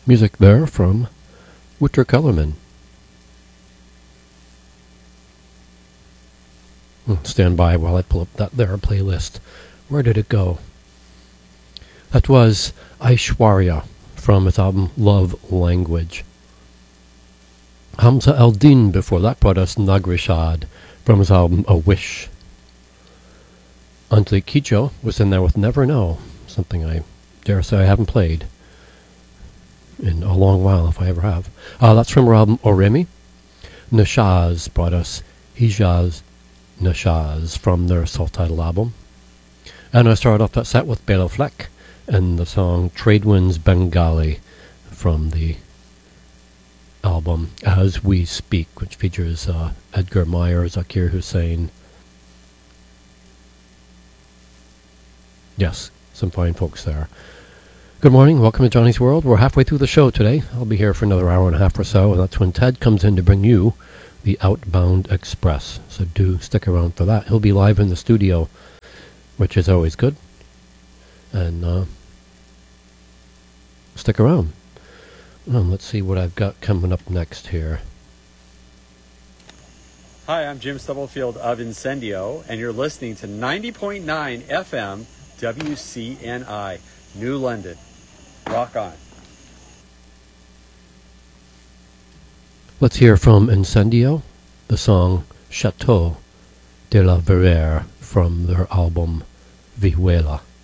Music there from Wouter Kellerman. Stand by while I pull up that there playlist. Where did it go? That was Aishwarya from his album Love Language. Hamza Al-Din before that brought us Nagrishad from his album A Wish. Anjali Kijo was in there with Never Know, something I dare say I haven't played in a long while, if I ever have. That's from her album Oremi. Nashaz brought us Hijaz Nashaz from their self-titled album. And I started off that set with Bela Fleck and the song Trade Winds Bengali from the album As We Speak, which features Edgar Meyer, Zakir Hussain. Yes, some fine folks there. Good morning, welcome to Johnny's World. We're halfway through the show today. I'll be here for another hour and a half or so, and that's when Ted comes in to bring you the Outbound Express. So do stick around for that. He'll be live in the studio, which is always good. And stick around. Let's see what I've got coming up next here. Hi, I'm Jim Stubblefield of Incendio, and you're listening to 90.9 FM WCNI, New London. Rock on. Let's hear from Incendio, the song Chateau de la Verrerie from their album Vihuela.